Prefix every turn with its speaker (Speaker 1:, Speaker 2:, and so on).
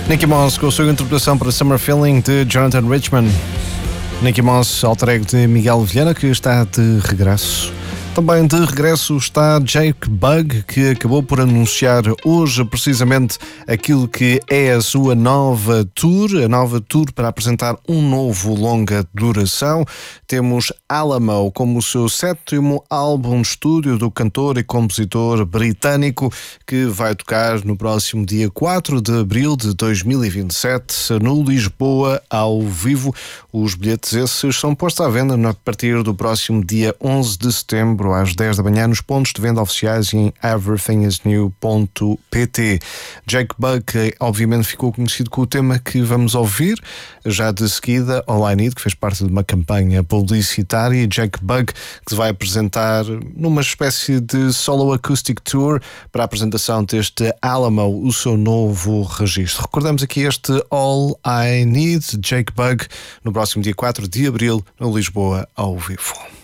Speaker 1: Nicky Moss com a sua interpretação para Summer Feeling de Jonathan Richman. Nicky Moss, alter ego de Miguel Vilhena, que está de regresso. Também de regresso está Jake Bugg, que acabou por anunciar hoje precisamente aquilo que é a sua nova tour para apresentar um novo longa duração. Temos Alamo como o seu 7º álbum de estúdio do cantor e compositor britânico, que vai tocar no próximo dia 4 de abril de 2027 no Lisboa ao vivo. Os bilhetes esses são postos à venda a partir do próximo dia 11 de setembro às 10 da manhã nos pontos de venda oficiais em everythingisnew.pt. Jake Bugg obviamente ficou conhecido com o tema que vamos ouvir já de seguida, All I Need, que fez parte de uma campanha publicitária, e Jake Bugg, que se vai apresentar numa espécie de solo acoustic tour para a apresentação deste Alamo, o seu novo registro. Recordamos aqui este All I Need, Jake Bugg, no próximo dia 4 de abril no Lisboa ao vivo.